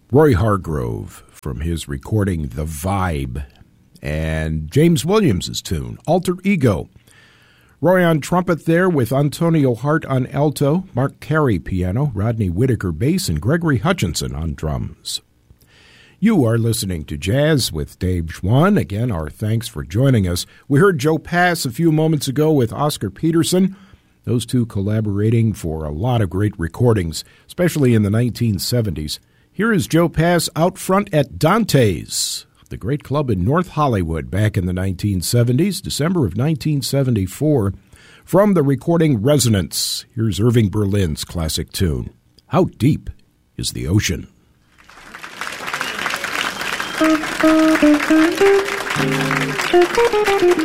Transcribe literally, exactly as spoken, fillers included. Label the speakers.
Speaker 1: Roy Hargrove from his recording The Vibe, and James Williams' tune, Alter Ego. Roy on trumpet there with Antonio Hart on alto, Mark Carey piano, Rodney Whitaker bass, and Gregory Hutchinson on drums. You are listening to Jazz with Dave Schwann. Again, our thanks for joining us. We heard Joe Pass a few moments ago with Oscar Peterson, those two collaborating for a lot of great recordings, especially in the nineteen seventies. Here is Joe Pass out front at Dante's, the great club in North Hollywood back in the nineteen seventies, December of nineteen seventy-four. From the recording Resonance, here's Irving Berlin's classic tune, How Deep is the Ocean?